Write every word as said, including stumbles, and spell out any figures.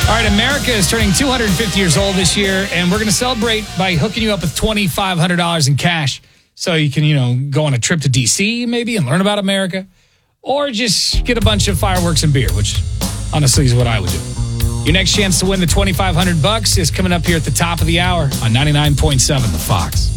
All right, America is turning two hundred fifty years old this year, and we're going to celebrate by hooking you up with twenty-five hundred dollars in cash so you can, you know, go on a trip to D C maybe and learn about America, or just get a bunch of fireworks and beer, which honestly is what I would do. Your next chance to win the twenty-five hundred bucks is coming up here at the top of the hour on ninety-nine point seven The Fox.